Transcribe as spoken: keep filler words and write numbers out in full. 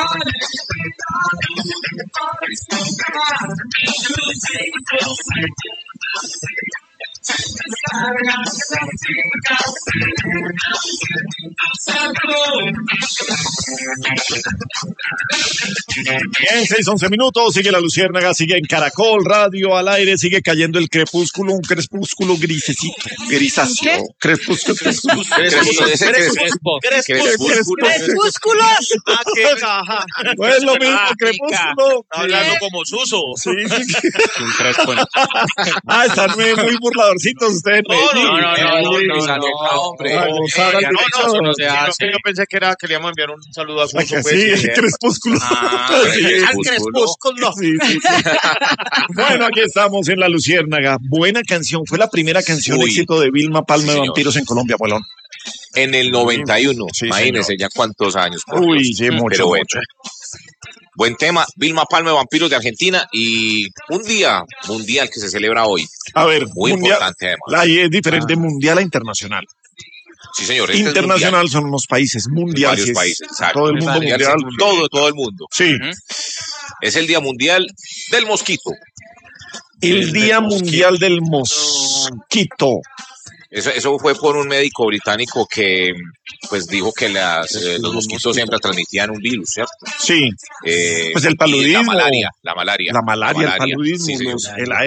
Bien, seis, once minutos, sigue la Luciérnaga, sigue en Caracol Radio al aire, sigue cayendo el crepúsculo, un crepúsculo grisecito, grisáceo. ¿Qué? Crepúsculo, crepúsculo. ¡Crepúsculos! Ah, qué caja. No es lo mismo, crepúsculo. Está hablando como Suso. Sí, sí. Un crespo en- Ah, están muy, muy burladorcitos ustedes. No, no, no, no, no, no, no, no, no, hombre. a gozar al No, no, derecho. no, no se sino hace. que yo pensé que era que le íbamos a enviar un saludo a Suso. Sí, pues, el que- crepúsculo. Ah, Sí, Al crepúsculo. crepúsculo. sí, sí, sí. Bueno, aquí estamos en La Luciérnaga. Buena canción. Fue la primera canción Uy. éxito de Vilma Palma Sí, de señor. Vampiros en Colombia, Abuelón. En el noventa y uno, Sí, imagínense ya cuántos años. por Uy, Dios. sí, mucho, Pero bueno, mucho. buen tema. Vilma Palma de Vampiros de Argentina y un día mundial que se celebra hoy. A ver, Muy mundial, importante además. la I es diferente mundial a internacional. Sí, señor. este es Internacional mundial. son unos países, mundial Varios sí es países, exacto. todo el mundo Mundial, mundial. Todo, todo el mundo. Sí, Es el Día Mundial del Mosquito. el Día Mundial del Mosquito. Eso, eso fue por un médico británico que pues dijo que las, eh, los mosquitos siempre transmitían un virus, ¿cierto? Sí, Eh, Pues el y paludismo. La malaria, la malaria. la malaria, el paludismo, sí, señor. los- el